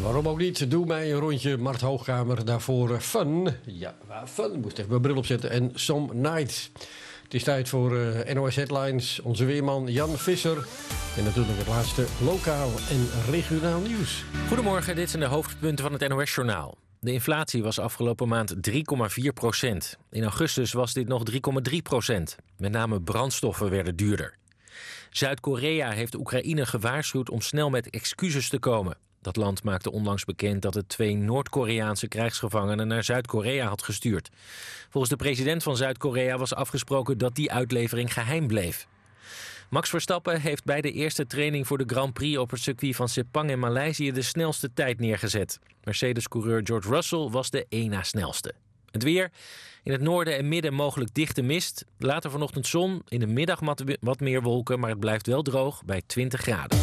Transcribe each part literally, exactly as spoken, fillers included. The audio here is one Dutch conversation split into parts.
Waarom ook niet? Doe mij een rondje Mart Hoogkamer. Daarvoor Fun. Ja, Fun. Moest even mijn bril opzetten. En Some Night. Het is tijd voor uh, N O S Headlines. Onze weerman Jan Visser. En natuurlijk het laatste lokaal en regionaal nieuws. Goedemorgen, dit zijn de hoofdpunten van het N O S-journaal. De inflatie was afgelopen maand drie komma vier procent. In augustus was dit nog drie komma drie procent. Met name brandstoffen werden duurder. Zuid-Korea heeft Oekraïne gewaarschuwd om snel met excuses te komen. Dat land maakte onlangs bekend dat het twee Noord-Koreaanse krijgsgevangenen naar Zuid-Korea had gestuurd. Volgens de president van Zuid-Korea was afgesproken dat die uitlevering geheim bleef. Max Verstappen heeft bij de eerste training voor de Grand Prix op het circuit van Sepang in Maleisië de snelste tijd neergezet. Mercedes-coureur George Russell was de één na snelste. Het weer. In het noorden en midden mogelijk dichte mist. Later vanochtend zon. In de middag wat meer wolken, maar het blijft wel droog bij twintig graden.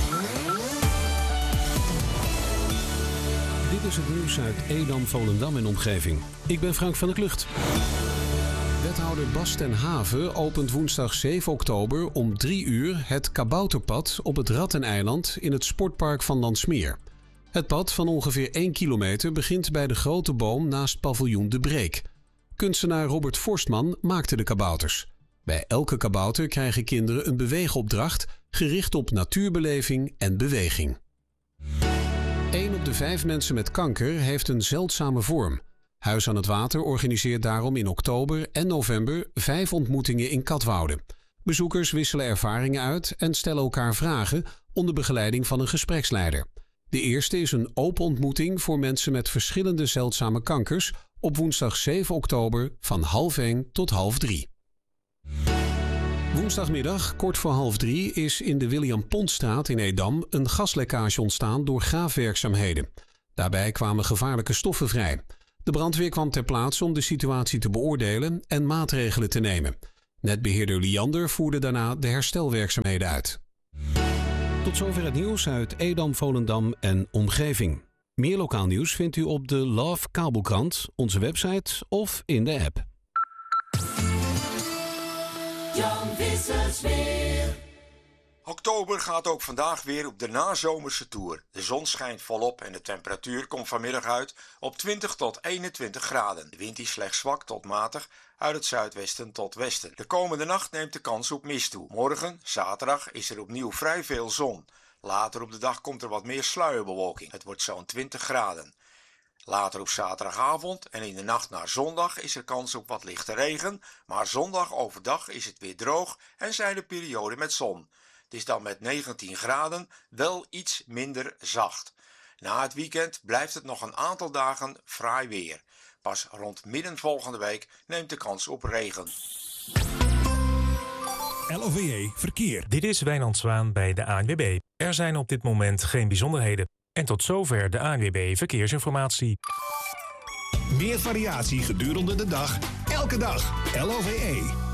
Dit is het nieuws uit Edam, Volendam en omgeving. Ik ben Frank van der Klucht. Wethouder Bas ten Have opent woensdag zeven oktober om drie uur het kabouterpad op het Ratteneiland in het sportpark van Landsmeer. Het pad van ongeveer één kilometer begint bij de grote boom naast paviljoen De Breek. Kunstenaar Robert Forstman maakte de kabouters. Bij elke kabouter krijgen kinderen een beweegopdracht gericht op natuurbeleving en beweging. Eén op de vijf mensen met kanker heeft een zeldzame vorm. Huis aan het Water organiseert daarom in oktober en november vijf ontmoetingen in Katwoude. Bezoekers wisselen ervaringen uit en stellen elkaar vragen onder begeleiding van een gespreksleider. De eerste is een open ontmoeting voor mensen met verschillende zeldzame kankers op woensdag zeven oktober van half één tot half drie. Woensdagmiddag, kort voor half drie, is in de William Pontstraat in Edam een gaslekkage ontstaan door graafwerkzaamheden. Daarbij kwamen gevaarlijke stoffen vrij. De brandweer kwam ter plaatse om de situatie te beoordelen en maatregelen te nemen. Netbeheerder Liander voerde daarna de herstelwerkzaamheden uit. Tot zover het nieuws uit Edam, Volendam en omgeving. Meer lokaal nieuws vindt u op de Love Kabelkrant, onze website of in de app. Jan Vissers weer. Oktober gaat ook vandaag weer op de nazomerse toer. De zon schijnt volop en de temperatuur komt vanmiddag uit op twintig tot eenentwintig graden. De wind is slechts zwak tot matig uit het zuidwesten tot westen. De komende nacht neemt de kans op mist toe. Morgen, zaterdag, is er opnieuw vrij veel zon. Later op de dag komt er wat meer sluierbewolking. Het wordt zo'n twintig graden. Later op zaterdagavond en in de nacht naar zondag is er kans op wat lichte regen, maar zondag overdag is het weer droog en zijn er perioden met zon. Het is dan met negentien graden wel iets minder zacht. Na het weekend blijft het nog een aantal dagen fraai weer. Pas rond midden volgende week neemt de kans op regen. L O V E Verkeer. Dit is Wijnand Zwaan bij de A N W B. Er zijn op dit moment geen bijzonderheden. En tot zover de A N W B Verkeersinformatie. Meer variatie gedurende de dag, elke dag. L O V E.